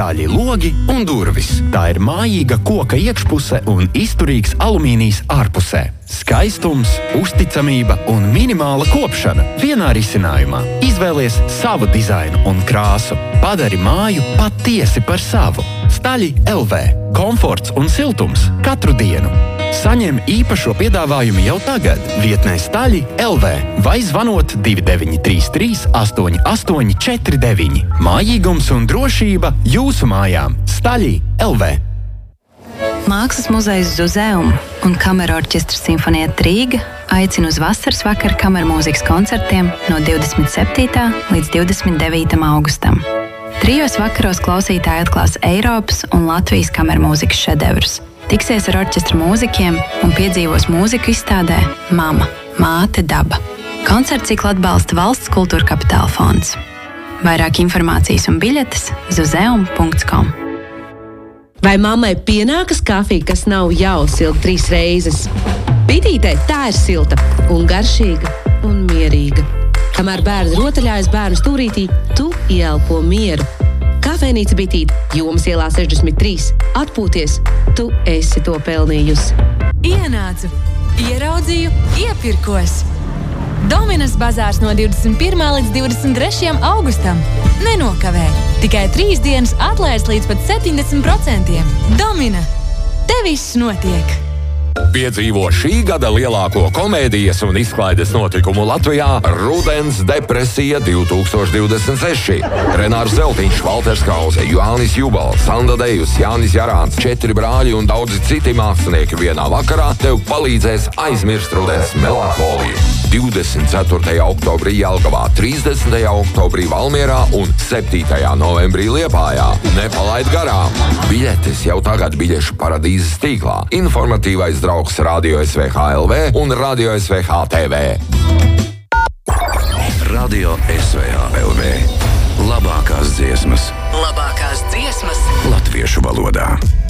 Staļi logi un durvis. Tā ir mājīga koka iekšpuse un izturīgs alumīnijs ārpusē. Skaistums, uzticamība un minimāla kopšana vienā risinājumā. Izvēlies savu dizainu un krāsu. Padari māju patiesi par savu. Staļi LV. Komforts un siltums katru dienu. Saņem īpašo piedāvājumu jau tagad vietnē Staļi LV vai zvanot 2933 8849. Mājīgums un drošība jūsu mājām. Staļi LV. Mākslas muzejs Zuzeum un Kamerorķestra Simfonieta Rīga aicina uz vasaras vakara kamermūzikas koncertiem no 27. līdz 29. augustam. Trijos vakaros klausītāji atklās Eiropas un Latvijas kamermūzikas šedevrus. Tiksies ar orķestra mūziķiem un piedzīvos mūziku izstādē Mama – Māte daba. Koncerta ciklu atbalsta Valsts kultūra kapitāla fonds. Vairāk informācijas un biļetes zuzeum.com. Vai mammai pienākas kafija, kas nav jau silta 3 reizes? Bitītei tā ir silta un garšīga un mierīga. Kamēr bērns rotaļājas bērnu stūrītī, tu ieelpo mieru. Kafejnīca Bitīt, Jomas ielā 63. Atpūties, tu esi to pelnījusi. Ienācu, ieraudzīju, iepirkos. Dominas bazārs no 21. līdz 23. augustam. Nenokavē. Tikai 3 dienas atlaides līdz pat 70%. Domina. Te viss notiek. Piedzīvo šī gada lielāko komēdijas un izklaides notikumu Latvijā – Rudens depresija 2026. Renārs Zeltiņš, Valters Krause, Jānis Jubals, Sanda Dejus, Jānis Jarāns, 4 brāļi un daudzi citi mākslinieki vienā vakarā tev palīdzēs aizmirst rudens melanholiju. 24. oktobrī Jelgavā, 30. oktobrī Valmierā un 7. novembrī Liepājā. Nepalaid garām! Biļetes jau tagad biļešu paradīzes tīklā. Informatīvais draugs Radio SVH LV un Radio SVH TV. Radio SVH LV. Labākās dziesmas. Labākās dziesmas Latviešu valodā.